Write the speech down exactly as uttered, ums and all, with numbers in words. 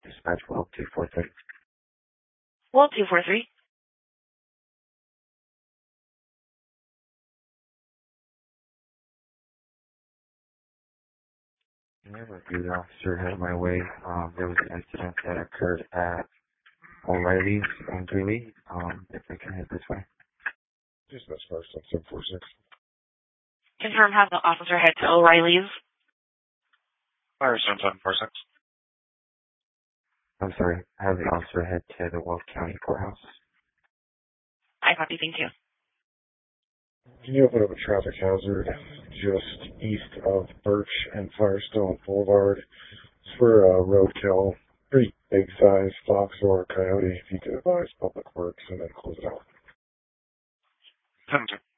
Dispatch Well two four three. Well two four three. Can you review the officer headed my way? Um, there was an incident that occurred at O'Reilly's in Greeley. Um, if I can head this way. Dispatch Fire Stop seven four six. Confirm have the officer head to O'Reilly's. Firestone seven four six. I'm sorry, have the officer head to the Wolf County Courthouse. I copy, thank you. Can you open up a traffic hazard just east of Birch and Firestone Boulevard? It's for a roadkill, pretty big size fox or coyote. If you could advise Public Works and then close it out. ten two.